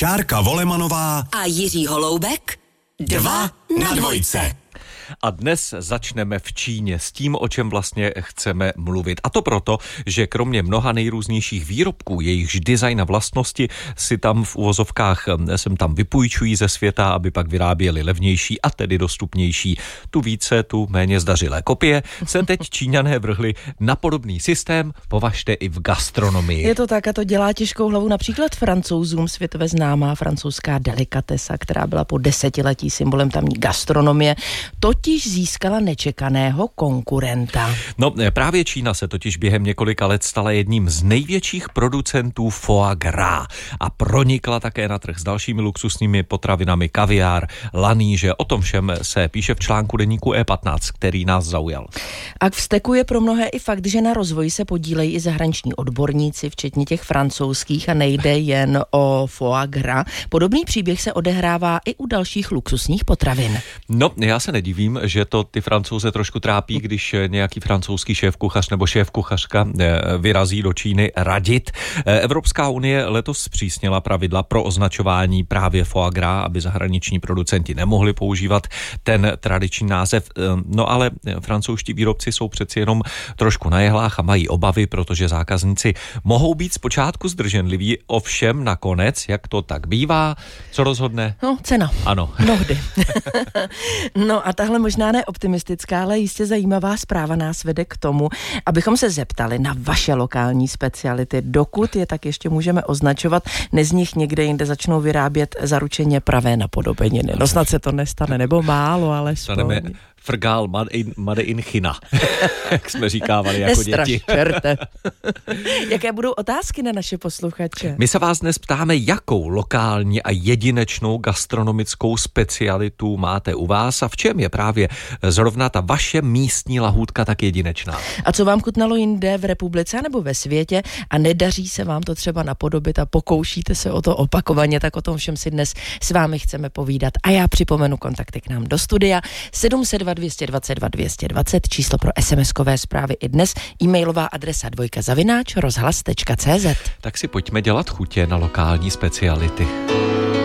Šárka Volemanová a Jiří Holoubek 2 na dvojce. A dnes začneme v Číně s tím, o čem vlastně chceme mluvit. A to proto, že kromě mnoha nejrůznějších výrobků, jejichž design a vlastnosti si tam v uvozovkách sem tam vypůjčují ze světa, aby pak vyráběli levnější a tedy dostupnější, tu více, tu méně zdařilé kopie, se teď Číňané vrhli na podobný systém, považte i v gastronomii. Je to tak a to dělá těžkou hlavu například Francouzům, světově známá francouzská delikatesa, která byla po desetiletí symbolem tamní gastronomie, totiž získala nečekaného konkurenta. No právě Čína se totiž během několika let stala jedním z největších producentů foie gras a pronikla také na trh s dalšími luxusními potravinami, kaviár, laníže. O tom všem se píše v článku deníku E15, který nás zaujal. A k vzteku je pro mnohé i fakt, že na rozvoji se podílejí i zahraniční odborníci, včetně těch francouzských, a nejde jen o foie gras. Podobný příběh se odehrává i u dalších luxusních potravin. No, já se nedivím, že to ty Francouze trošku trápí, když nějaký francouzský šéfkuchař nebo šéfkuchařka vyrazí do Číny radit. Evropská unie letos zpřísnila pravidla pro označování právě foie gras, aby zahraniční producenti nemohli používat ten tradiční název. No ale francouzští výrobci jsou přeci jenom trošku na jehlách a mají obavy, protože zákazníci mohou být zpočátku zdrženliví, ovšem nakonec, jak to tak bývá, co rozhodne? No, cena. Ano. Mnohdy. No a tahle možná neoptimistická, ale jistě zajímavá zpráva nás vede k tomu, abychom se zeptali na vaše lokální speciality. Dokud je tak ještě můžeme označovat, z nich někde jinde začnou vyrábět zaručeně pravé napodobeniny. No snad se to nestane, nebo málo, ale staneme frgál made in China, jak jsme říkávali jako děti. Jaké budou otázky na naše posluchače? My se vás dnes ptáme, jakou lokální a jedinečnou gastronomickou specialitu máte u vás a v čem je právě zrovna ta vaše místní lahůdka tak jedinečná. A co vám chutnalo jinde v republice nebo ve světě a nedaří se vám to třeba napodobit a pokoušíte se o to opakovaně, tak o tom všem si dnes s vámi chceme povídat. A já připomenu kontakty k nám do studia 772 222 220, číslo pro SMS-kové zprávy i dnes, e-mailová adresa dvojka@rozhlas.cz. Tak si pojďme dělat chutě na lokální speciality.